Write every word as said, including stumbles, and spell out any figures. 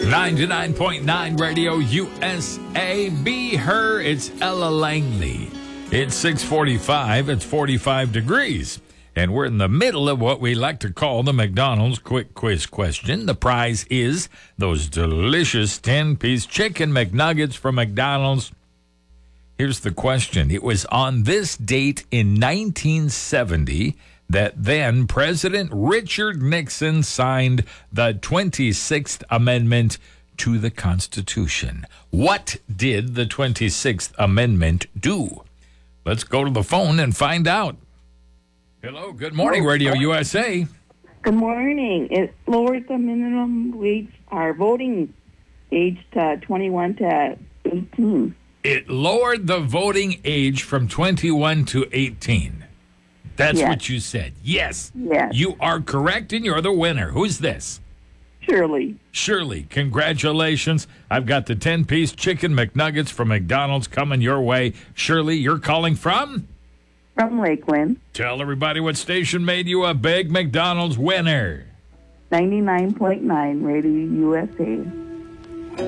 ninety-nine point nine Radio U S A. Be her. It's Ella Langley. It's six forty-five. It's forty-five degrees. And we're in the middle of what we like to call the McDonald's Quick Quiz question. The prize is those delicious ten-piece chicken McNuggets from McDonald's. Here's the question. It was on this date in nineteen seventy that then President Richard Nixon signed the twenty-sixth Amendment to the Constitution. What did the twenty-sixth Amendment do? Let's go to the phone and find out. Hello, good morning, Radio U S A. Good morning. It lowered the minimum wage, our voting age to twenty-one to eighteen. It lowered the voting age from twenty-one to eighteen. That's yes. what you said. Yes. Yes. You are correct, and you're the winner. Who's this? Shirley. Shirley, congratulations. I've got the ten-piece chicken McNuggets from McDonald's coming your way. Shirley, you're calling from? From Lakeland. Tell everybody what station made you a big McDonald's winner. ninety-nine point nine Radio U S A.